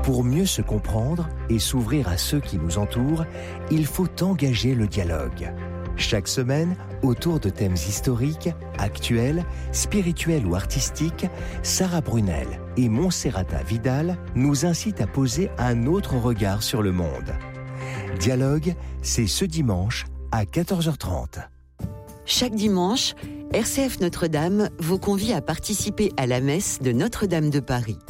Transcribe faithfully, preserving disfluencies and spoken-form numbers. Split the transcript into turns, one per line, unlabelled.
Pour mieux se comprendre et s'ouvrir à ceux qui nous entourent, il faut engager le dialogue. Chaque semaine, autour de thèmes historiques, actuels, spirituels ou artistiques, Sarah Brunel et Monserrata Vidal nous incitent à poser un autre regard sur le monde. Dialogue, c'est ce dimanche à quatorze heures trente.
Chaque dimanche, R C F Notre-Dame vous convie à participer à la messe de Notre-Dame de Paris.